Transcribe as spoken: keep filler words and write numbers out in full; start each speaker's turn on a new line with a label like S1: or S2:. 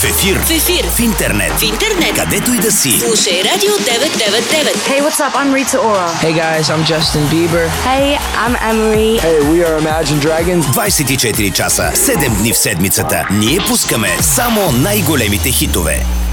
S1: ефир.
S2: В ефир.
S1: В интернет.
S2: В интернет.
S1: Където и да си.
S2: Слушай Радио деветстотин и деветдесет и девет.
S3: Hey, what's up? I'm Rita Ora.
S4: Hey guys, I'm Justin Bieber.
S3: Hey, I'm Emery.
S5: Hey, we are Imagine Dragons.
S1: двайсет и четири часа, седем дни в седмицата. Ние пускаме само най-големите хитове.